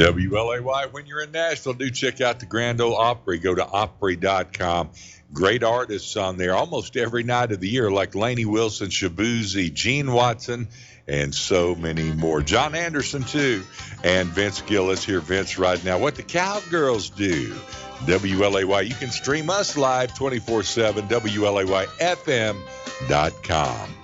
WLAY, when you're in Nashville, do check out the Grand Ole Opry. Go to Opry.com. Great artists on there almost every night of the year, like Lainey Wilson, Shabuzi, Gene Watson, and so many more. John Anderson, too, and Vince Gillis. Here, Vince, right now. What the Cowgirls do. WLAY. You can stream us live 24/7, WLAYFM.com.